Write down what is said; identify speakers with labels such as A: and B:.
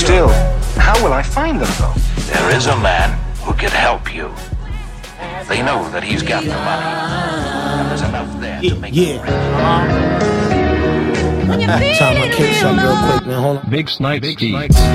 A: Still, how will I find them, though?
B: There is a man who can help you. They know that he's got the money. And there's enough there to make it rich.
C: Time to kick something real quick, man. Hold on.
D: Big Snipes.